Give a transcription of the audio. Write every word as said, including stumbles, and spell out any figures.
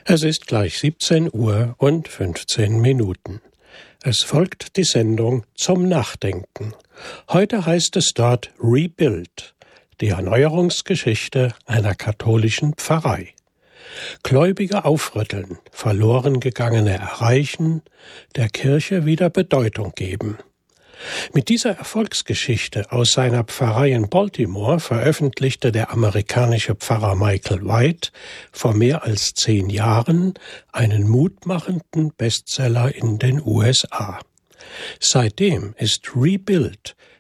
Es ist gleich siebzehn Uhr und fünfzehn Minuten. Es folgt die Sendung Zum Nachdenken. Heute heißt es dort Rebuild, die Erneuerungsgeschichte einer katholischen Pfarrei. Gläubige aufrütteln, verloren gegangene erreichen, der Kirche wieder Bedeutung geben. Mit dieser Erfolgsgeschichte aus seiner Pfarrei in Baltimore veröffentlichte der amerikanische Pfarrer Michael White vor mehr als zehn Jahren einen mutmachenden Bestseller in den U S A. Seitdem ist Rebuild